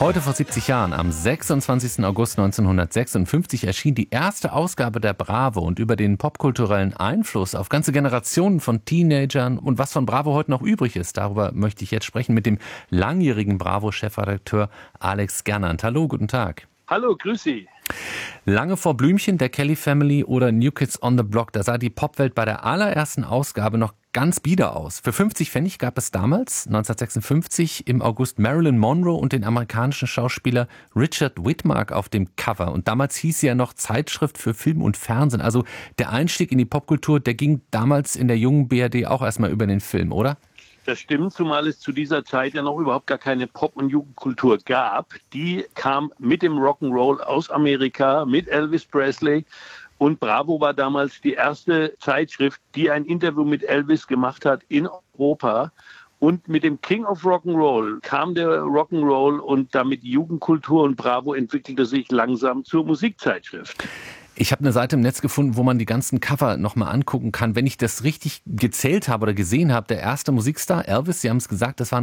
Heute vor 70 Jahren, am 26. August 1956, erschien die erste Ausgabe der Bravo und über den popkulturellen Einfluss auf ganze Generationen von Teenagern und was von Bravo heute noch übrig ist. Darüber möchte ich jetzt sprechen mit dem langjährigen Bravo-Chefredakteur Alex Gernand. Hallo, guten Tag. Hallo, grüß Sie. Lange vor Blümchen, der Kelly Family oder New Kids on the Block, da sah die Popwelt bei der allerersten Ausgabe noch ganz bieder aus. Für 50 Pfennig gab es damals, 1956, im August Marilyn Monroe und den amerikanischen Schauspieler Richard Widmark auf dem Cover. Und damals hieß sie ja noch Zeitschrift für Film und Fernsehen. Also der Einstieg in die Popkultur, der ging damals in der jungen BRD auch erstmal über den Film, oder? Das stimmt, zumal es zu dieser Zeit ja noch überhaupt gar keine Pop- und Jugendkultur gab. Die kam mit dem Rock'n'Roll aus Amerika, mit Elvis Presley. Und Bravo war damals die erste Zeitschrift, die ein Interview mit Elvis gemacht hat in Europa. Und mit dem King of Rock'n'Roll kam der Rock'n'Roll und damit Jugendkultur, und Bravo entwickelte sich langsam zur Musikzeitschrift. Ich habe eine Seite im Netz gefunden, wo man die ganzen Cover nochmal angucken kann. Wenn ich das richtig gezählt habe oder gesehen habe, der erste Musikstar, Elvis, Sie haben es gesagt, das war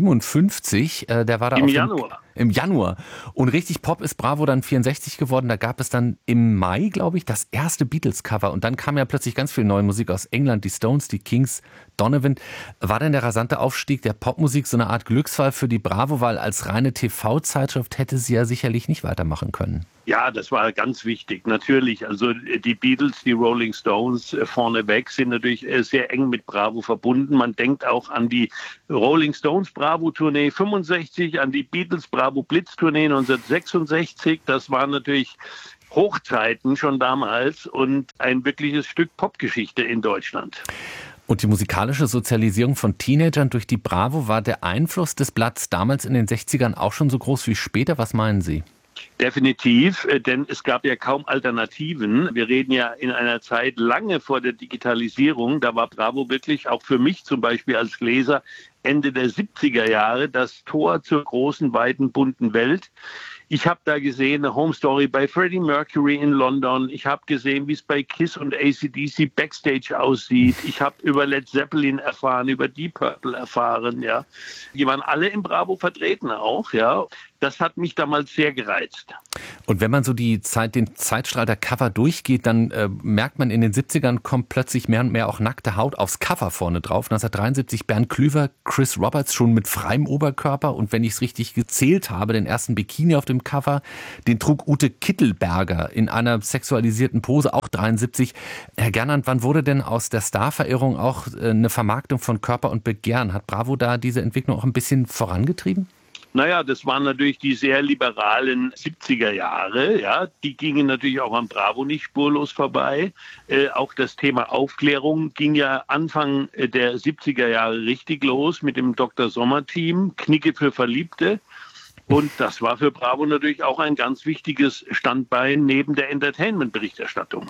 1957. Der war da im Januar. Und richtig Pop ist Bravo dann 64 geworden. Da gab es dann im Mai, glaube ich, das erste Beatles-Cover. Und dann kam ja plötzlich ganz viel neue Musik aus England, die Stones, die Kings, Donovan. War denn der rasante Aufstieg der Popmusik so eine Art Glücksfall für die Bravo? Weil als reine TV-Zeitschrift hätte sie ja sicherlich nicht weitermachen können. Ja, das war ganz wichtig, natürlich. Also die Beatles, die Rolling Stones vorneweg sind natürlich sehr eng mit Bravo verbunden. Man denkt auch an die Rolling Stones Bravo-Tournee 65, an die Beatles Bravo-Blitz-Tournee 1966. Das waren natürlich Hochzeiten schon damals und ein wirkliches Stück Popgeschichte in Deutschland. Und die musikalische Sozialisierung von Teenagern durch die Bravo, war der Einfluss des Blatts damals in den 60ern auch schon so groß wie später? Was meinen Sie? Definitiv, denn es gab ja kaum Alternativen. Wir reden ja in einer Zeit lange vor der Digitalisierung. Da war Bravo wirklich auch für mich zum Beispiel als Leser Ende der 70er Jahre das Tor zur großen, weiten, bunten Welt. Ich habe da gesehen, eine Home Story bei Freddie Mercury in London. Ich habe gesehen, wie es bei Kiss und AC/DC Backstage aussieht. Ich habe über Led Zeppelin erfahren, über Deep Purple erfahren. Ja, die waren alle im Bravo vertreten auch. Ja, das hat mich damals sehr gereizt. Und wenn man so den Zeitstrahl der Cover durchgeht, dann merkt man, in den 70ern kommt plötzlich mehr und mehr auch nackte Haut aufs Cover vorne drauf. 1973 Bernd Klüver, Chris Roberts schon mit freiem Oberkörper und wenn ich es richtig gezählt habe, den ersten Bikini auf dem Cover, den trug Ute Kittelberger in einer sexualisierten Pose, auch 73. Herr Gernand, wann wurde denn aus der Starverehrung auch eine Vermarktung von Körper und Begehren? Hat Bravo da diese Entwicklung auch ein bisschen vorangetrieben? Naja, das waren natürlich die sehr liberalen 70er Jahre. Ja, die gingen natürlich auch am Bravo nicht spurlos vorbei. Auch das Thema Aufklärung ging ja Anfang der 70er Jahre richtig los mit dem Dr. Sommer-Team, Knicke für Verliebte. Und das war für Bravo natürlich auch ein ganz wichtiges Standbein neben der Entertainment-Berichterstattung.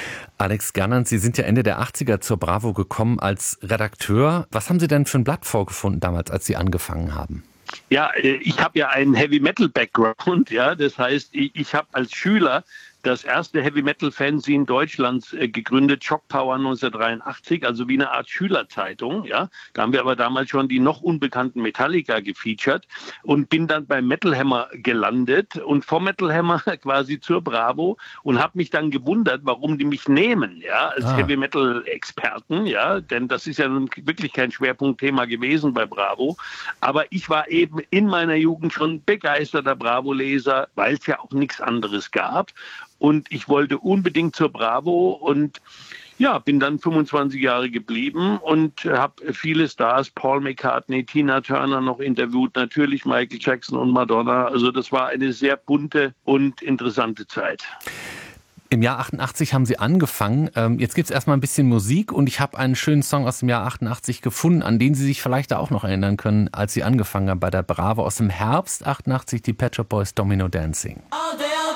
Alex Gernand, Sie sind ja Ende der 80er zur Bravo gekommen als Redakteur. Was haben Sie denn für ein Blatt vorgefunden damals, als Sie angefangen haben? Ja, ich habe ja einen Heavy-Metal-Background, ja, das heißt, ich habe als Schüler das erste Heavy-Metal-Fanzine Deutschlands gegründet, Shock Power 1983, also wie eine Art Schülerzeitung. Ja. Da haben wir aber damals schon die noch unbekannten Metallica gefeatured und bin dann beim Metal Hammer gelandet und vom Metal Hammer quasi zur Bravo und habe mich dann gewundert, warum die mich nehmen, ja, als Heavy-Metal-Experten, ja, denn das ist ja nun wirklich kein Schwerpunktthema gewesen bei Bravo. Aber ich war eben in meiner Jugend schon begeisterter Bravo-Leser, weil es ja auch nichts anderes gab. Und ich wollte unbedingt zur Bravo und ja, bin dann 25 Jahre geblieben und habe viele Stars, Paul McCartney, Tina Turner noch interviewt, natürlich Michael Jackson und Madonna. Also das war eine sehr bunte und interessante Zeit. Im Jahr 88 haben Sie angefangen. Jetzt gibt es erstmal ein bisschen Musik und ich habe einen schönen Song aus dem Jahr 88 gefunden, an den Sie sich vielleicht auch noch erinnern können, als Sie angefangen haben bei der Bravo. Aus dem Herbst 88 die Pet Shop Boys Domino Dancing. All day.